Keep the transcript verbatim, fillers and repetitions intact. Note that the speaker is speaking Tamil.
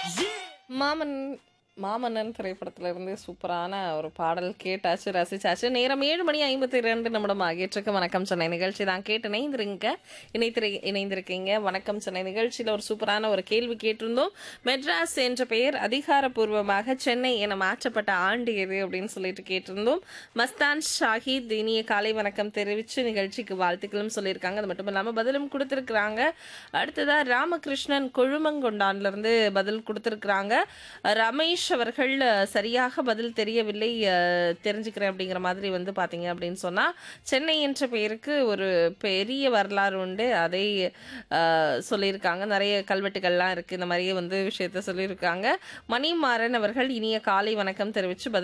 மாமன் மாமன்னன் திரைப்படத்துல இருந்து சூப்பரான ஒரு பாடல் கேட்டாச்சு, ரசிச்சாச்சு. நேரம் ஏழு மணி ஐம்பத்தி இரண்டு நிமிடம் ஆகிட்டிருக்கு. வணக்கம் சென்னை நிகழ்ச்சி தான் கேட்டு இணைந்திருங்க இணைத்திரு இணைந்திருக்கீங்க. வணக்கம் சென்னை நிகழ்ச்சியில் ஒரு சூப்பரான ஒரு கேள்வி கேட்டிருந்தோம். மெட்ராஸ் என்ற பெயர் அதிகாரப்பூர்வமாக சென்னை என மாற்றப்பட்ட ஆண்டு எது அப்படின்னு சொல்லிட்டு கேட்டிருந்தோம். மஸ்தான் ஷாஹித் இனிய காலை வணக்கம் தெரிவித்து நிகழ்ச்சிக்கு வாழ்த்துக்களும் சொல்லியிருக்காங்க. அது மட்டும் இல்லாமல் பதிலும் கொடுத்துருக்குறாங்க. அடுத்ததா ராமகிருஷ்ணன் கொழுமங்கொண்டான்ல இருந்து பதில் கொடுத்துருக்குறாங்க. ரமேஷ் அவர்கள் அஹ், சரியாக பதில் தெரியவில்லை, அஹ், தெரிஞ்சுக்கிறேன் அப்படிங்கிற மாதிரி வந்து பார்த்தீங்க அப்படின்னு சொன்னால் சென்னை என்ற பெயருக்கு ஒரு பெரிய வரலாறு உண்டு. அதை அஹ், சொல்லியிருக்காங்க. நிறைய கல்வெட்டுகள்லாம் இருக்குது. இந்த மாதிரியே வந்து விஷயத்த சொல்லியிருக்காங்க. மணிமாறன் அவர்கள் இனிய காலை வணக்கம் தெரிவித்து பதில்